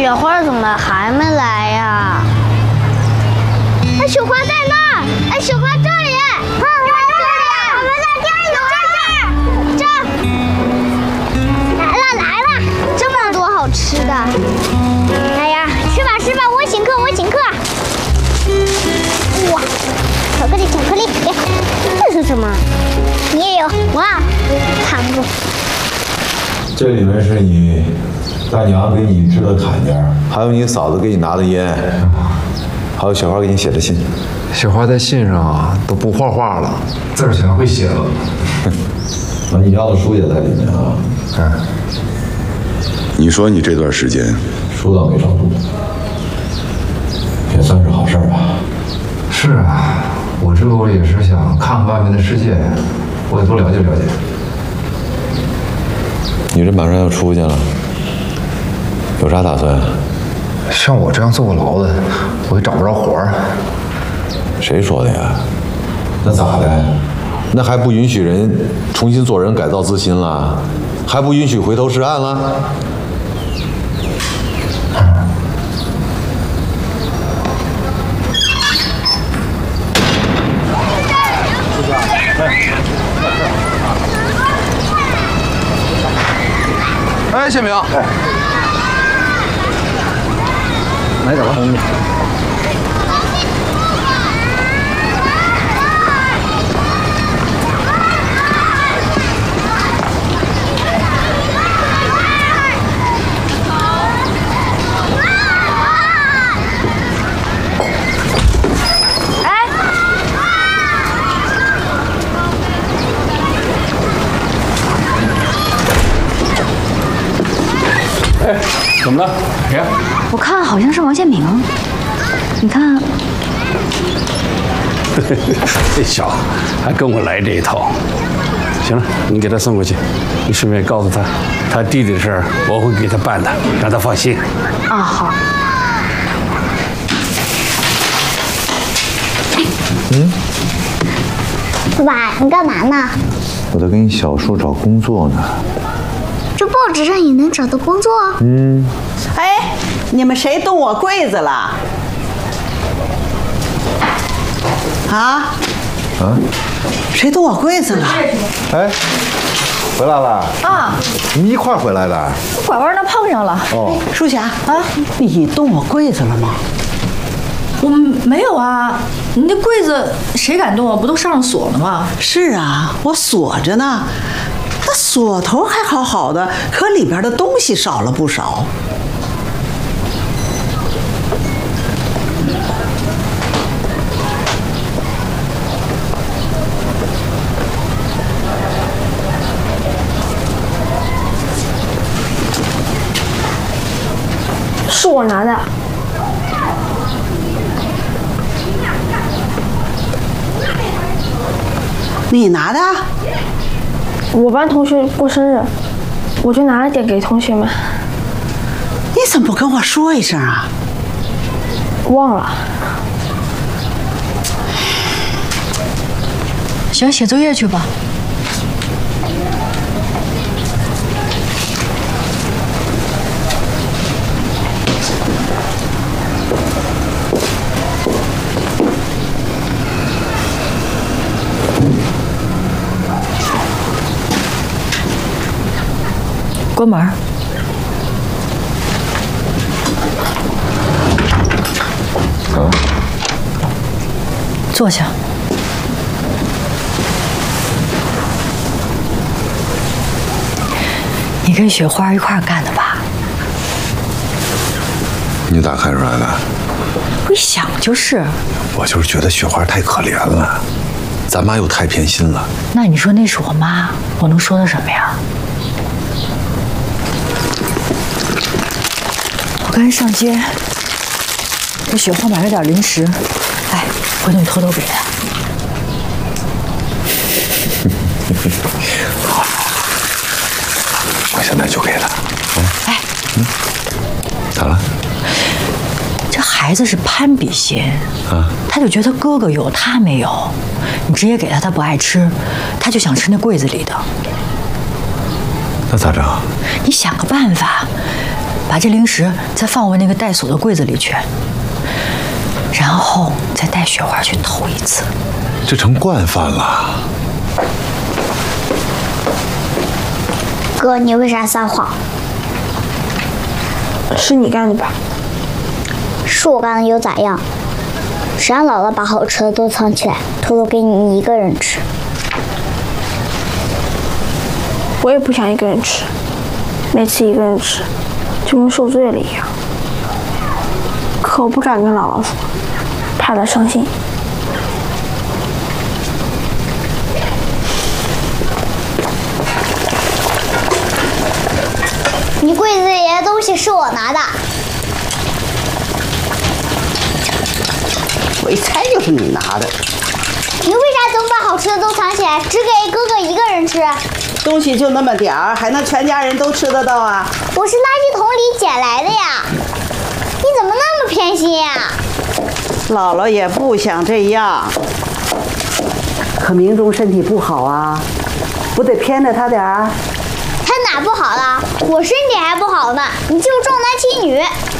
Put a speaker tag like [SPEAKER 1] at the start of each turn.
[SPEAKER 1] 雪花怎么还没来呀？哎，雪花在那儿！哎，雪花这里！啊，我们在这儿！来了！这么多好吃的！哎呀，吃吧，我请客！哇，巧克力！这是什么？你也有？哇，糖果！
[SPEAKER 2] 这里面是你大娘给你织的坎肩，还有你嫂子给你拿的烟，还有雪花给你写的信。
[SPEAKER 3] 雪花在信上都不画画了，字儿全会写了。
[SPEAKER 2] 那你要的书也在里面啊。
[SPEAKER 3] 嗯。
[SPEAKER 4] 你说你这段时间
[SPEAKER 2] 书倒没少读，也算是好事吧。
[SPEAKER 3] 是啊，我之后也是想看看外面的世界，我也多了解了解。
[SPEAKER 2] 你这马上要出去了，有啥打算？
[SPEAKER 3] 像我这样坐过牢的，我也找不着活儿。
[SPEAKER 2] 谁说的呀？那咋的？那还不允许人重新做人、改造自新了？还不允许回头是岸了？
[SPEAKER 3] 哎，谢明，
[SPEAKER 5] 买点吧。
[SPEAKER 6] 哎，怎么了？谁呀？
[SPEAKER 7] 我看好像是王建明，你看。
[SPEAKER 6] 这小子还跟我来这一套。行了，你给他送过去，你顺便告诉他，他弟弟的事儿我会给他办的，让他放心。
[SPEAKER 7] 啊，好。
[SPEAKER 1] 爸爸，你干嘛呢？
[SPEAKER 2] 我在给你小叔找工作呢。
[SPEAKER 1] 这报纸上也能找到工作？
[SPEAKER 8] 哎，你们谁动我柜子了？啊？谁动我柜子了？
[SPEAKER 2] 哎，回来了
[SPEAKER 7] 啊！
[SPEAKER 2] 你们一块儿回来的？
[SPEAKER 7] 拐弯那碰上了。
[SPEAKER 2] 哦，
[SPEAKER 8] 舒霞啊，你动我柜子了吗？
[SPEAKER 7] 我没有啊，你那柜子谁敢动啊？不都上了锁了吗？
[SPEAKER 8] 是啊，我锁着呢。那锁头还好好的，可里边的东西少了不少。
[SPEAKER 1] 是我拿的。
[SPEAKER 8] 你拿的？
[SPEAKER 1] 我班同学过生日，我就拿了点给同学们。
[SPEAKER 8] 你怎么不跟我说一声啊？
[SPEAKER 1] 忘了。
[SPEAKER 7] 行，写作业去吧。关门。坐下。你跟雪花一块儿干的吧？
[SPEAKER 4] 你咋看出来的？
[SPEAKER 7] 我一想就是。
[SPEAKER 4] 我就是觉得雪花太可怜了，咱妈又太偏心了。
[SPEAKER 7] 那你说那是我妈，我能说她什么呀？我刚才上街，给雪花买了点零食，哎，回头你偷偷给她。
[SPEAKER 4] 好，我现在就给她。
[SPEAKER 7] 哎，
[SPEAKER 4] 咋了？
[SPEAKER 7] 这孩子是攀比心啊，他就觉得哥哥有他没有，你直接给他，他不爱吃，他就想吃那柜子里的。
[SPEAKER 4] 那咋整？
[SPEAKER 7] 你想个办法， 把这零食再放回那个带锁的柜子里去，然后再带雪花去偷一次。
[SPEAKER 2] 这成惯犯了。
[SPEAKER 1] 哥，你为啥撒谎？
[SPEAKER 9] 是你干的吧？
[SPEAKER 1] 是我干的又咋样？谁让姥姥把好吃的都藏起来，偷偷给你一个人吃？
[SPEAKER 9] 我也不想一个人吃，每次一个人吃，就跟受罪了一样。可我不敢跟姥姥说，怕她伤心。
[SPEAKER 1] 你柜子里的东西是我拿的。
[SPEAKER 8] 我一猜就是你拿的。
[SPEAKER 1] 你为啥总把好吃的都藏起来，只给哥哥一个人吃？
[SPEAKER 8] 东西就那么点儿，还能全家人都吃得到啊？
[SPEAKER 1] 我是垃圾桶里捡来的呀！你怎么那么偏心呀？
[SPEAKER 8] 姥姥也不想这样，可明忠身体不好啊，不得偏着他点儿？
[SPEAKER 1] 他哪不好了？我身体还不好呢，你就重男轻女。